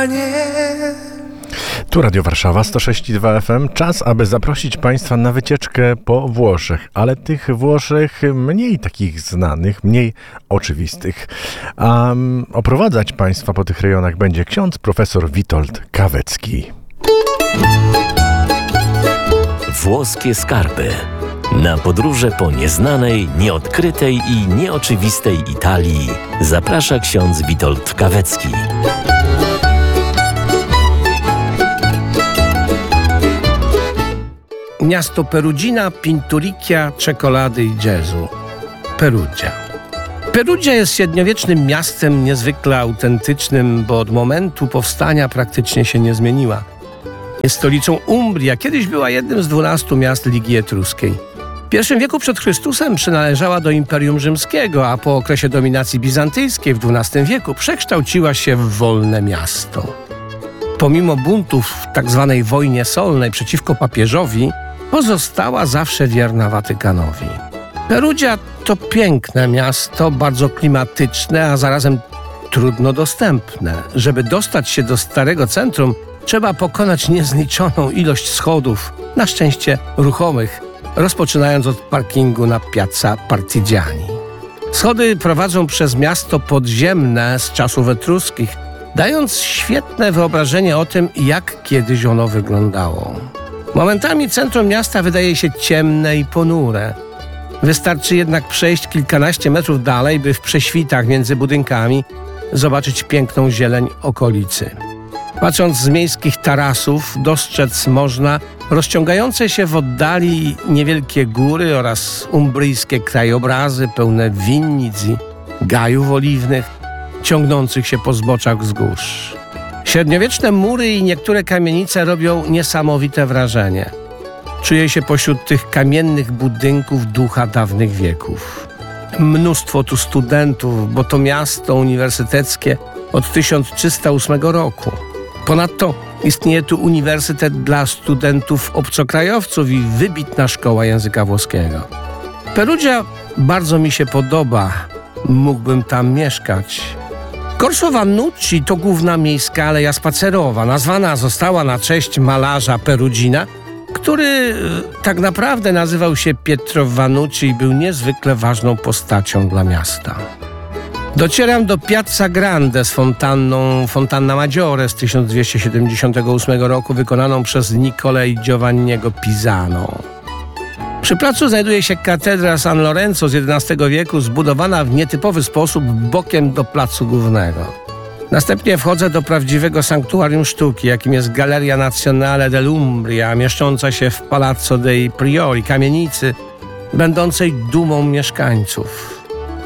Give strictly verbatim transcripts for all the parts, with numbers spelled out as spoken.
Panie. Tu Radio Warszawa, sto sześć i dwa F M. Czas, aby zaprosić Państwa na wycieczkę po Włoszech, ale tych Włoszech mniej takich znanych, mniej oczywistych. A um, oprowadzać Państwa po tych rejonach będzie ksiądz profesor Witold Kawecki. Włoskie skarby. Na podróże po nieznanej, nieodkrytej i nieoczywistej Italii zaprasza ksiądz Witold Kawecki. Miasto Perugia, pinturicchia, czekolady i jazzu. Perugia. Perugia jest średniowiecznym miastem niezwykle autentycznym, bo od momentu powstania praktycznie się nie zmieniła. Jest stolicą Umbrii, a kiedyś była jednym z dwunastu miast Ligii Etruskiej. W pierwszym wieku przed Chrystusem przynależała do Imperium Rzymskiego, a po okresie dominacji bizantyjskiej w dwunastym wieku przekształciła się w wolne miasto. Pomimo buntów w tzw. wojnie solnej przeciwko papieżowi, pozostała zawsze wierna Watykanowi. Perugia to piękne miasto, bardzo klimatyczne, a zarazem trudno dostępne. Żeby dostać się do starego centrum, trzeba pokonać niezliczoną ilość schodów, na szczęście ruchomych, rozpoczynając od parkingu na Piazza Partigiani. Schody prowadzą przez miasto podziemne z czasów etruskich, dając świetne wyobrażenie o tym, jak kiedyś ono wyglądało. Momentami centrum miasta wydaje się ciemne i ponure. Wystarczy jednak przejść kilkanaście metrów dalej, by w prześwitach między budynkami zobaczyć piękną zieleń okolicy. Patrząc z miejskich tarasów, dostrzec można rozciągające się w oddali niewielkie góry oraz umbryjskie krajobrazy pełne winnic i gajów oliwnych, ciągnących się po zboczach wzgórz. Średniowieczne mury i niektóre kamienice robią niesamowite wrażenie. Czuje się pośród tych kamiennych budynków ducha dawnych wieków. Mnóstwo tu studentów, bo to miasto uniwersyteckie od tysiąc trzysta ósmego roku. Ponadto istnieje tu uniwersytet dla studentów obcokrajowców i wybitna szkoła języka włoskiego. Perugia bardzo mi się podoba. Mógłbym tam mieszkać. Corso Vannucci to główna miejska aleja spacerowa. Nazwana została na cześć malarza Perugina, który tak naprawdę nazywał się Pietro Vannucci i był niezwykle ważną postacią dla miasta. Docieram do Piazza Grande z fontanną Fontana Maggiore z tysiąc dwieście siedemdziesiątego ósmego roku, wykonaną przez Niccolò Giovanniego Pisano. Przy placu znajduje się katedra San Lorenzo z jedenastego wieku, zbudowana w nietypowy sposób bokiem do placu głównego. Następnie wchodzę do prawdziwego sanktuarium sztuki, jakim jest Galleria Nazionale dell'Umbria, mieszcząca się w Palazzo dei Priori, kamienicy, będącej dumą mieszkańców.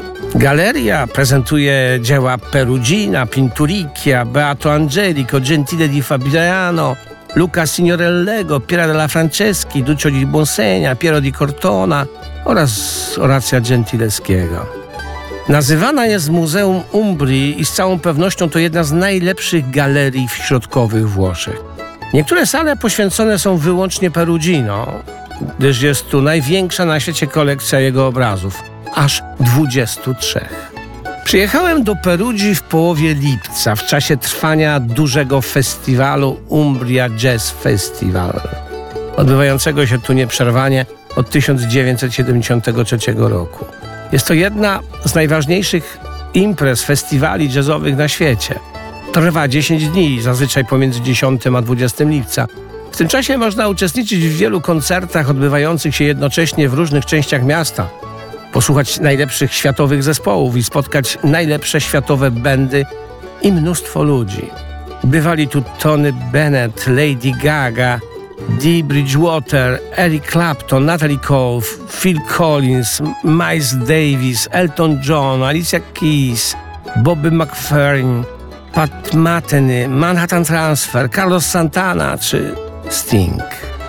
Galeria prezentuje dzieła Perugina, Pinturicchia, Beato Angelico, Gentile di Fabriano, Luca Signorellego, Piera della Franceschi, Duccio di Buonsegna, Piero di Cortona oraz Oracja Gentileschiego. Nazywana jest Muzeum Umbrii i z całą pewnością to jedna z najlepszych galerii w środkowych Włoszech. Niektóre sale poświęcone są wyłącznie Perugino, gdyż jest tu największa na świecie kolekcja jego obrazów, aż dwudziestu trzech. Przyjechałem do Perugii w połowie lipca, w czasie trwania dużego festiwalu Umbria Jazz Festival, odbywającego się tu nieprzerwanie od tysiąc dziewięćset siedemdziesiątego trzeciego roku. Jest to jedna z najważniejszych imprez, festiwali jazzowych na świecie. Trwa dziesięć dni, zazwyczaj pomiędzy dziesiątego a dwudziestego lipca. W tym czasie można uczestniczyć w wielu koncertach odbywających się jednocześnie w różnych częściach miasta, posłuchać najlepszych światowych zespołów i spotkać najlepsze światowe bandy i mnóstwo ludzi. Bywali tu Tony Bennett, Lady Gaga, Dee Bridgewater, Eric Clapton, Natalie Cole, Phil Collins, Miles Davis, Elton John, Alicia Keys, Bobby McFerrin, Pat Metheny, Manhattan Transfer, Carlos Santana czy Sting.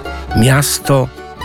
Miasto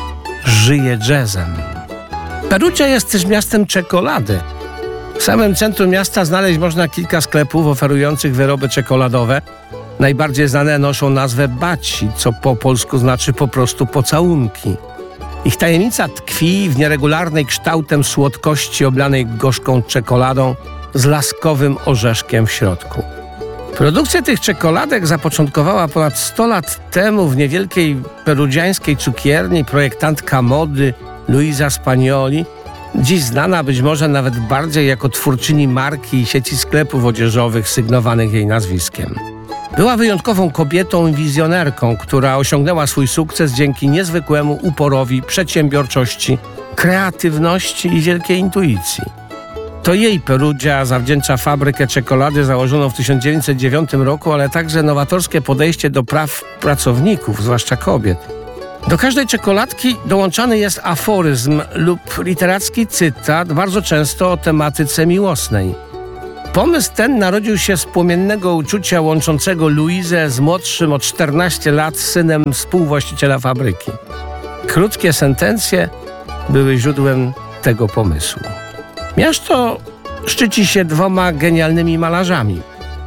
żyje jazzem. Perugia jest też miastem czekolady. W samym centrum miasta znaleźć można kilka sklepów oferujących wyroby czekoladowe. Najbardziej znane noszą nazwę Baci, co po polsku znaczy po prostu pocałunki. Ich tajemnica tkwi w nieregularnej kształtem słodkości oblanej gorzką czekoladą z laskowym orzeszkiem w środku. Produkcję tych czekoladek zapoczątkowała ponad sto lat temu w niewielkiej perudziańskiej cukierni projektantka mody Luisa Spagnoli, dziś znana być może nawet bardziej jako twórczyni marki i sieci sklepów odzieżowych sygnowanych jej nazwiskiem. Była wyjątkową kobietą i wizjonerką, która osiągnęła swój sukces dzięki niezwykłemu uporowi, przedsiębiorczości, kreatywności i wielkiej intuicji. To jej Perugia zawdzięcza fabrykę czekolady założoną w tysiąc dziewięćset dziewiątym roku, ale także nowatorskie podejście do praw pracowników, zwłaszcza kobiet. Do każdej czekoladki dołączany jest aforyzm lub literacki cytat, bardzo często o tematyce miłosnej. Pomysł ten narodził się z płomiennego uczucia łączącego Luizę z młodszym o czternaście lat synem współwłaściciela fabryki. Krótkie sentencje były źródłem tego pomysłu. Miasto szczyci się dwoma genialnymi malarzami.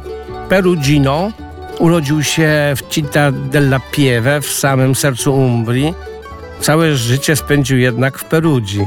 Perugino urodził się w Città della Pieve, w samym sercu Umbrii. Całe życie spędził jednak w Perugii.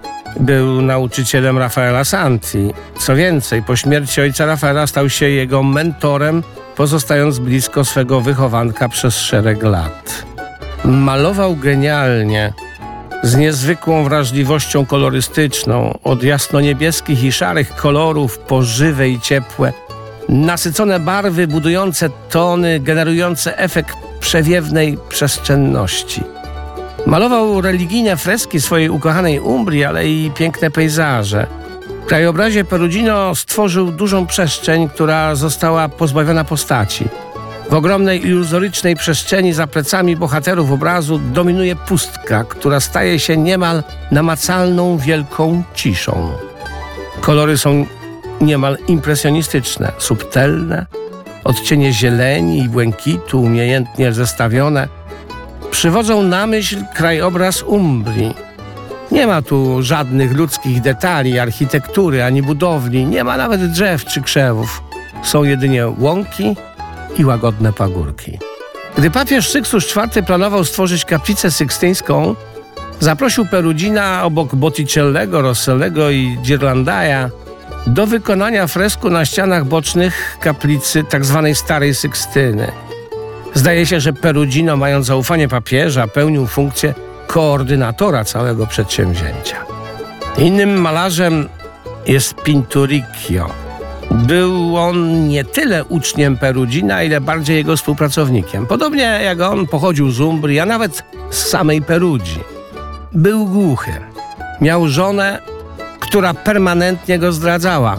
Był nauczycielem Raffaella Santi. Co więcej, po śmierci ojca Raffaella stał się jego mentorem, pozostając blisko swego wychowanka przez szereg lat. Malował genialnie, z niezwykłą wrażliwością kolorystyczną, od jasno-niebieskich i szarych kolorów po żywe i ciepłe, nasycone barwy budujące tony, generujące efekt przewiewnej przestrzenności. Malował religijne freski swojej ukochanej Umbrii, ale i piękne pejzaże. W krajobrazie Perugino stworzył dużą przestrzeń, która została pozbawiona postaci. W ogromnej iluzorycznej przestrzeni za plecami bohaterów obrazu dominuje pustka, która staje się niemal namacalną, wielką ciszą. Kolory są niemal impresjonistyczne, subtelne, odcienie zieleni i błękitu umiejętnie zestawione przywodzą na myśl krajobraz Umbrii. Nie ma tu żadnych ludzkich detali, architektury ani budowli, nie ma nawet drzew czy krzewów. Są jedynie łąki i łagodne pagórki. Gdy papież Sykstus czwarty planował stworzyć kaplicę sykstyńską, zaprosił Perugina obok Botticellego, Rossellego i Ghirlandaia do wykonania fresku na ścianach bocznych kaplicy tzw. Starej Sykstyny. Zdaje się, że Perugino, mając zaufanie papieża, pełnił funkcję koordynatora całego przedsięwzięcia. Innym malarzem jest Pinturicchio. Był on nie tyle uczniem Perugina, ile bardziej jego współpracownikiem. Podobnie jak on pochodził z Umbrii, a nawet z samej Perugii. Był głuchy. Miał żonę, która permanentnie go zdradzała,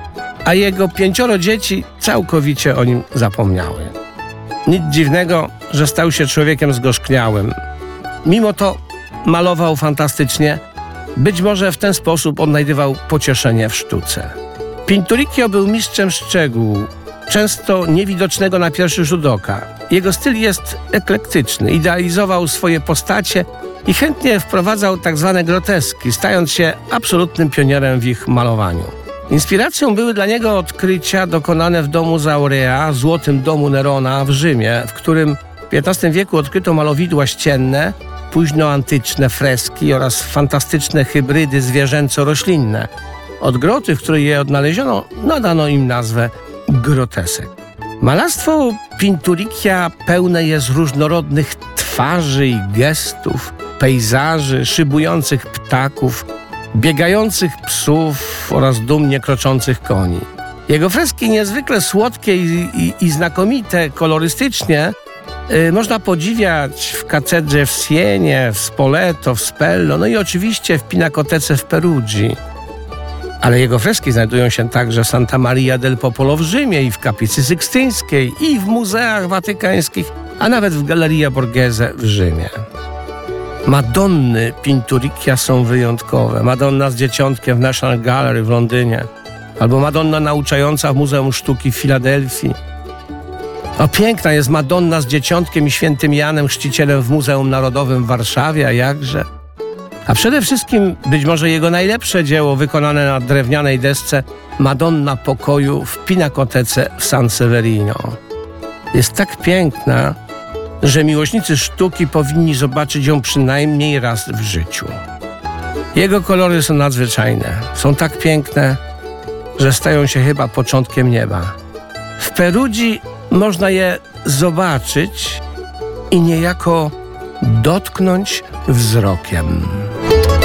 a jego pięcioro dzieci całkowicie o nim zapomniały. Nic dziwnego, że stał się człowiekiem zgorzkniałym. Mimo to malował fantastycznie. Być może w ten sposób odnajdywał pocieszenie w sztuce. Pinturicchio był mistrzem szczegółu, często niewidocznego na pierwszy rzut oka. Jego styl jest eklektyczny, idealizował swoje postacie i chętnie wprowadzał tak zwane groteski, stając się absolutnym pionierem w ich malowaniu. Inspiracją były dla niego odkrycia dokonane w domu Zaurea, złotym domu Nerona w Rzymie, w którym w piętnastym wieku odkryto malowidła ścienne, późnoantyczne freski oraz fantastyczne hybrydy zwierzęco-roślinne. Od groty, w której je odnaleziono, nadano im nazwę grotesek. Malarstwo Pinturicchia pełne jest różnorodnych twarzy i gestów, pejzaży, szybujących ptaków, biegających psów oraz dumnie kroczących koni. Jego freski niezwykle słodkie i, i, i znakomite kolorystycznie yy, można podziwiać w katedrze w Sienie, w Spoleto, w Spello, no i oczywiście w Pinakotece w Perugii. Ale jego freski znajdują się także w Santa Maria del Popolo w Rzymie i w kaplicy sykstyńskiej i w muzeach watykańskich, a nawet w Galleria Borghese w Rzymie. Madonny Pinturicchia są wyjątkowe. Madonna z dzieciątkiem w National Gallery w Londynie, albo Madonna nauczająca w Muzeum Sztuki w Filadelfii. O, piękna jest Madonna z dzieciątkiem i świętym Janem Chrzcicielem w Muzeum Narodowym w Warszawie, a jakże. A przede wszystkim być może jego najlepsze dzieło wykonane na drewnianej desce Madonna Pokoju w Pinakotece w San Severino. Jest tak piękna, że miłośnicy sztuki powinni zobaczyć ją przynajmniej raz w życiu. Jego kolory są nadzwyczajne. Są tak piękne, że stają się chyba początkiem nieba. W Perudzi można je zobaczyć i niejako dotknąć wzrokiem.